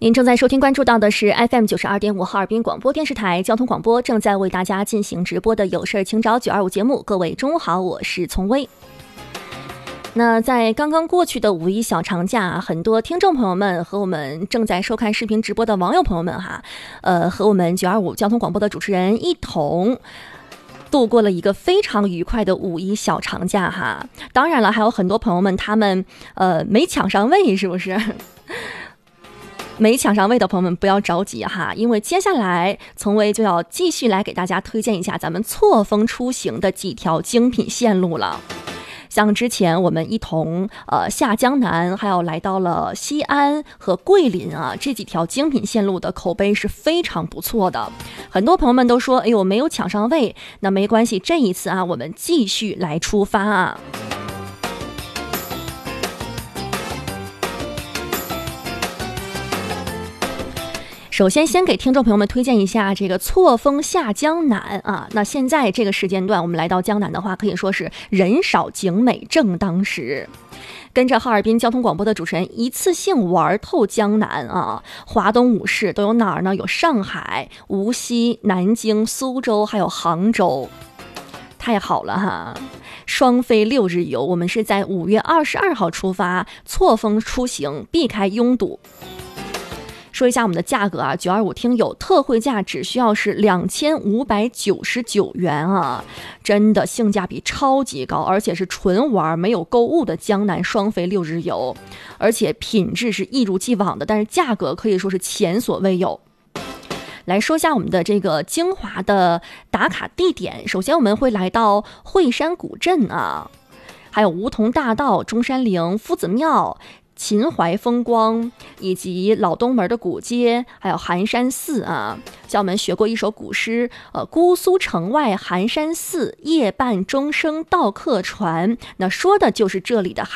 您正在收听关注到的是 FM 92.5哈尔滨广播电视台交通广播，正在为大家进行直播的有事请找925节目。各位中午好，我是丛薇。那在刚刚过去的五一小长假，很多听众朋友们和我们正在收看视频直播的网友朋友们和我们925交通广播的主持人一同度过了一个非常愉快的五一小长假哈。当然了，还有很多朋友们他们没抢上位，是不是？没抢上位的朋友们不要着急哈，因为接下来丛薇就要继续来给大家推荐一下咱们错峰出行的几条精品线路了。像之前我们一同下江南，还有来到了西安和桂林啊，这几条精品线路的口碑是非常不错的。很多朋友们都说，哎呦，没有抢上位，那没关系，这一次啊，我们继续来出发啊。首先给听众朋友们推荐一下这个错峰下江南啊。那现在这个时间段我们来到江南的话，可以说是人少景美正当时。跟着哈尔滨交通广播的主持人一次性玩透江南啊，华东五市都有哪儿呢？有上海、无锡、南京、苏州还有杭州，太好了哈。双飞6日游，我们是在5月22号出发，错峰出行，避开拥堵。说一下我们的价格啊，925听友特惠价只需要是2599元啊，真的性价比超级高，而且是纯玩没有购物的江南双飞6日游，而且品质是一如既往的，但是价格可以说是前所未有。来说一下我们的这个精华的打卡地点，首先我们会来到惠山古镇啊，还有梧桐大道、中山陵、夫子庙、秦淮风光，以及老东门的古街，还有寒山寺啊。像我们学过一首古诗，姑苏城外寒山寺，夜半钟声到客船，那说的就是这里的